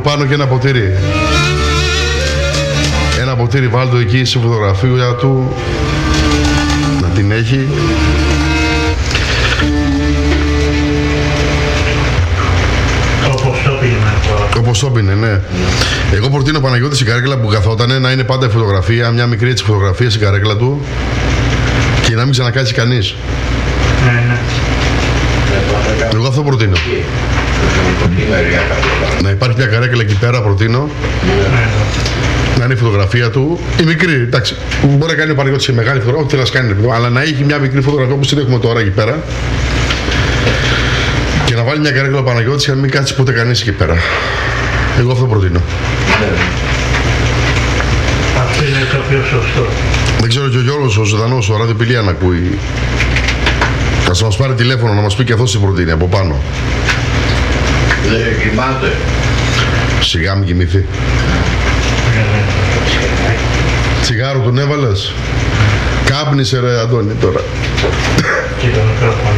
πάνω και ένα ποτήρι. Ένα ποτήρι βάλτο εκεί στη φωτογραφία του. Να την έχει. Όπως το πίνε, ναι. Εγώ προτείνω Παναγιώτη στην καρέκλα που καθότανε να είναι πάντα η φωτογραφία, μια μικρή έτσι φωτογραφία στην καρέκλα του και να μην ξανακάτσει κανείς. Ναι. Εγώ αυτό προτείνω. Να υπάρχει μια καρέκλα εκεί πέρα, προτείνω. Να είναι η φωτογραφία του. Η μικρή, εντάξει. Μπορεί να κάνει ο Παναγιώτης σε μεγάλη φωτογραφία, ό,τι θέλει να κάνει. Αλλά να έχει μια μικρή φωτογραφία όπως την έχουμε τώρα εκεί πέρα. Και να βάλει μια καρέκλα ο Παναγιώτης και να μην κάτσει ποτέ κανείς εκεί πέρα. Εγώ αυτό προτείνω. Αυτό είναι το πιο σωστό. Δεν ξέρω και ο Γιώργος ο Ζωντανός, ο Ραδιοπηλία να ακούει. Θα μας πάρει τηλέφωνο να μας πει και αυτός τι προτείνει από πάνω. Δεν κοιμάται. Σιγά μην κοιμηθεί. Τσιγάρο τον έβαλες. Κάπνισε ρε Αντώνη τώρα. Και το μικρόφωνο.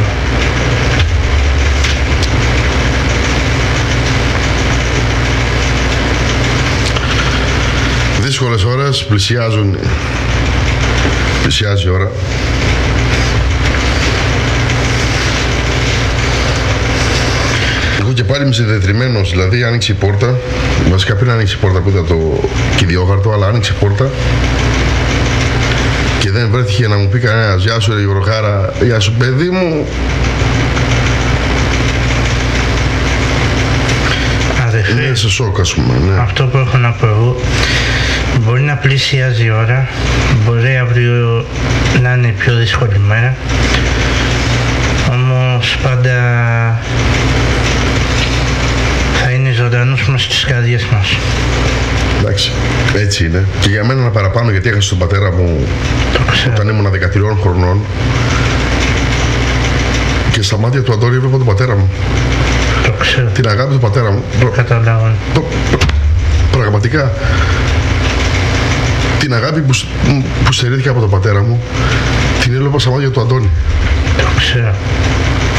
Δύσκολες ώρες, πλησιάζει η ώρα. Εγώ και πάλι είμαι συνδετριμμένος, δηλαδή άνοιξε η πόρτα, βασικά πριν άνοιξε η πόρτα που ήταν το κυδιόχαρτο, αλλά άνοιξε η πόρτα και δεν βρέθηκε να μου πει κανένας «Γεια σου ρε Γιωργάρα, γεια σου παιδί μου». Είναι σε σοκ, ας πούμε, ναι. Αυτό που έχω να πω εγώ, μπορεί να πλησιάζει η ώρα, μπορεί αύριο να είναι η πιο δύσκολη μέρα, όμως πάντα θα είναι ζωντανός μας στις καρδιές μας. Εντάξει, έτσι είναι. Και για μένα ένα παραπάνω, γιατί έχασα τον πατέρα μου όταν ήμουν 13 χρονών και στα μάτια του Αντώνη έβλεπα τον πατέρα μου. Το ξέρω. Την αγάπη του πατέρα μου. Καταλάβω. Πραγματικά. Την αγάπη που στερήθηκα από τον πατέρα μου, την έβλεπα στα μάτια του Αντώνη. Το ξέρω.